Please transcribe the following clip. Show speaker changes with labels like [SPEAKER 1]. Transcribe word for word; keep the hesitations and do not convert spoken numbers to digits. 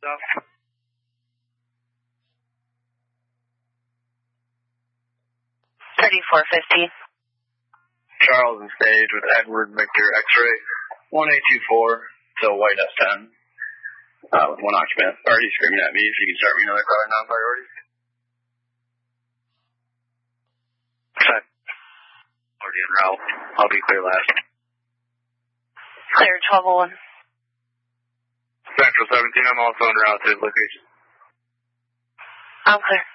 [SPEAKER 1] Stuff.
[SPEAKER 2] thirty-four fifty.
[SPEAKER 1] Charles and Stage with Edward Victor X-ray. one eight two four to White S ten. Uh, with one occupant. Already screaming at me, if you can start me another car non-priority. Okay. Already en route. I'll be clear last.
[SPEAKER 2] Clear twelve oh one.
[SPEAKER 1] Central seventeen, I'm also en route to location.
[SPEAKER 2] I'm clear.